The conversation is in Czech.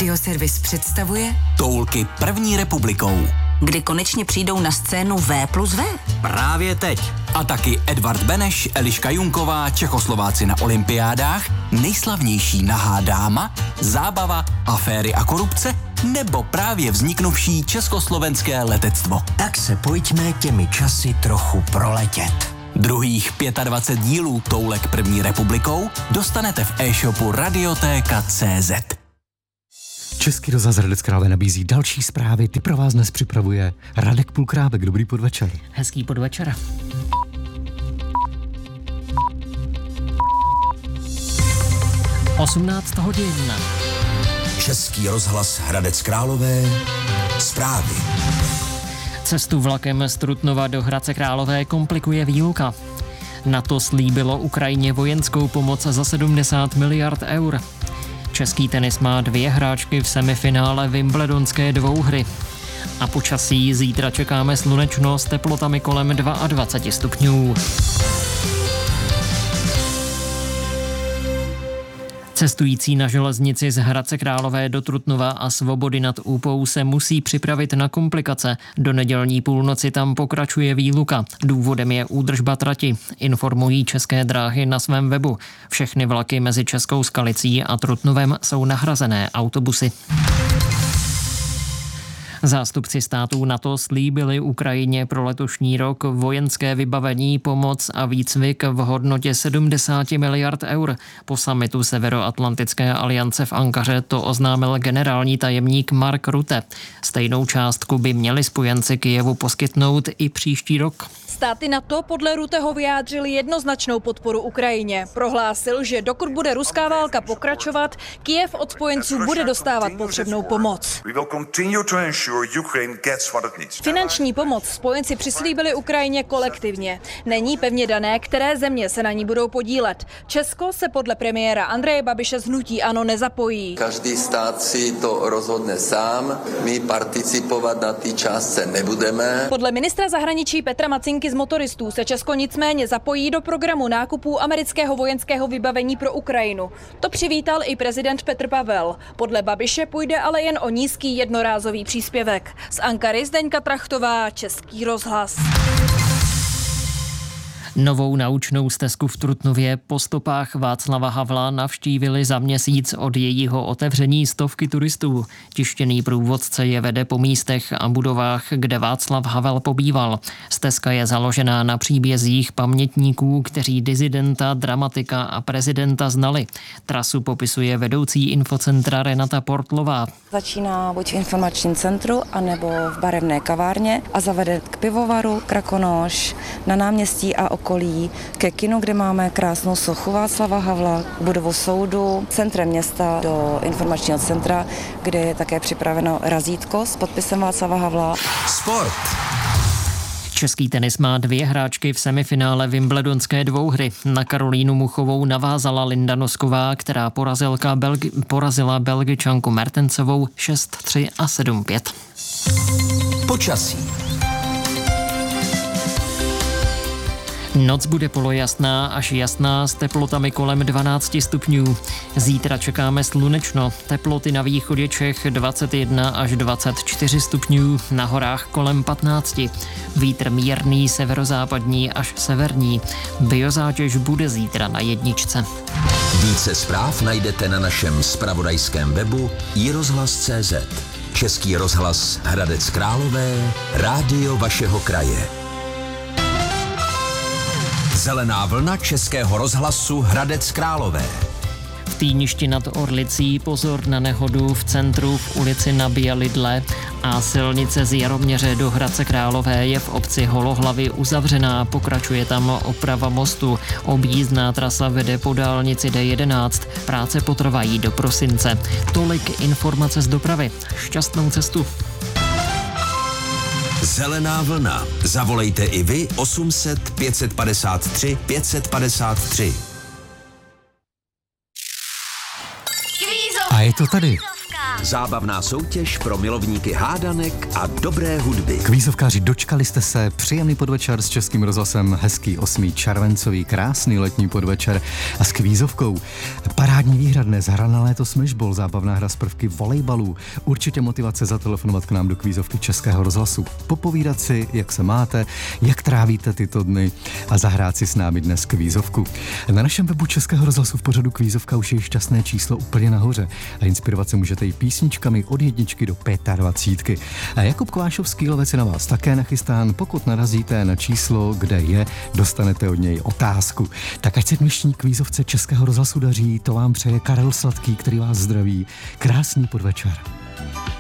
Radioservis představuje Toulky první republikou. Kdy konečně přijdou na scénu V+V? Právě teď. A taky Edvard Beneš, Eliška Junková, Čechoslováci na olympiádách, nejslavnější nahá dáma, zábava, aféry a korupce, nebo právě vzniknuvší československé letectvo. Tak se pojďme těmi časy trochu proletět. Druhých 25 dílů Toulek první republikou dostanete v e-shopu Radiotéka.cz. Český rozhlas Hradec Králové nabízí další zprávy. Ty pro vás dnes připravuje Radek Půlkrábek. Dobrý podvečer. Hezký podvečer. Osmnáct hodin. Český rozhlas Hradec Králové. Zprávy. Cestu vlakem z Trutnova do Hradce Králové komplikuje výluka. NATO slíbilo Ukrajině vojenskou pomoc za 70 miliard eur. Český tenis má 2 hráčky v semifinále wimbledonské dvouhry. A počasí zítra čekáme slunečno s teplotami kolem 22 stupňů. Cestující na železnici z Hradce Králové do Trutnova a Svobody nad Úpou se musí připravit na komplikace. Do nedělní půlnoci tam pokračuje výluka. Důvodem je údržba trati, informují České dráhy na svém webu. Všechny vlaky mezi Českou Skalicí a Trutnovem jsou nahrazené autobusy. Zástupci států NATO slíbili Ukrajině pro letošní rok vojenské vybavení, pomoc a výcvik v hodnotě 70 miliard eur. Po summitu Severoatlantické aliance v Ankaře to oznámil generální tajemník Mark Rutte. Stejnou částku by měli spojenci Kyjevu poskytnout i příští rok. Státy NATO podle Rutteho vyjádřili jednoznačnou podporu Ukrajině. Prohlásil, že dokud bude ruská válka pokračovat, Kyjev od spojenců bude dostávat potřebnou pomoc. Finanční pomoc spojenci přislíbili Ukrajině kolektivně. Není pevně dané, které země se na ní budou podílet. Česko se podle premiéra Andreje Babiše z hnutí ANO nezapojí. Každý stát si to rozhodne sám, my participovat na té částce nebudeme. Podle ministra zahraničí Petra Macinky z Motoristů se Česko nicméně zapojí do programu nákupů amerického vojenského vybavení pro Ukrajinu. To přivítal i prezident Petr Pavel. Podle Babiše půjde ale jen o nízký jednorázový příspěvek. Z Ankary Zdeňka Trachtová, Český rozhlas. Novou naučnou stezku v Trutnově po stopách Václava Havla navštívili za měsíc od jejího otevření stovky turistů. Tištěný průvodce je vede po místech a budovách, kde Václav Havel pobýval. Stezka je založená na příbězích pamětníků, kteří disidenta, dramatika a prezidenta znali. Trasu popisuje vedoucí infocentra Renata Portlová. Začíná buď v informačním centru, anebo v barevné kavárně a zavede k pivovaru, Krakonoš, na náměstí a okolí, ke kinu, kde máme krásnou sochu Václava Havla, budovu soudu, centrem města do informačního centra, kde je také připraveno razítko s podpisem Václava Havla. Sport. Český tenis má 2 hráčky v semifinále wimbledonské dvouhry. Na Karolínu Muchovou navázala Linda Nosková, která porazila Belgičanku Mertensovou 6-3 a 7-5. Počasí. Noc bude polojasná až jasná s teplotami kolem 12 stupňů. Zítra čekáme slunečno, teploty na východě Čech 21 až 24 stupňů, na horách kolem 15. Vítr mírný severozápadní až severní. Biozátěž bude zítra na 1. Více zpráv najdete na našem zpravodajském webu iRozhlas.cz. Český rozhlas Hradec Králové, rádio vašeho kraje. Zelená vlna Českého rozhlasu Hradec Králové. V Týništi nad Orlicí pozor na nehodu v centru v ulici Nabija Lidle a silnice z Jaroměře do Hradce Králové je v obci Holohlavy uzavřená, pokračuje tam oprava mostu. Objízdná trasa vede po dálnici D11, práce potrvají do prosince. Tolik informace z dopravy. Šťastnou cestu. Zelená vlna. Zavolejte i vy 800 553 553. A je to tady. Zábavná soutěž pro milovníky hádanek a dobré hudby. Kvízovkáři, dočkali jste se, příjemný podvečer s Českým rozhlasem, hezký 8. červencový, krásný letní podvečer a s kvízovkou. Parádní výhra dnes, hra na léto Smashball, zábavná hra z prvky volejbalů. Určitě motivace zatelefonovat k nám do kvízovky Českého rozhlasu, popovídat si, jak se máte, jak trávíte tyto dny a zahrát si s námi dnes kvízovku. Na našem webu Českého rozhlasu v pořadu Kvízovka už je šťastné číslo úplně nahoře a inspirovat se můžete i písničkami od 1 do 25. A Jakub Kvášovský lovec je na vás také nachystán. Pokud narazíte na číslo, kde je, dostanete od něj otázku. Tak ať se dnešní kvízovce Českého rozhlasu daří, to vám přeje Karel Sladký, který vás zdraví. Krásný podvečer.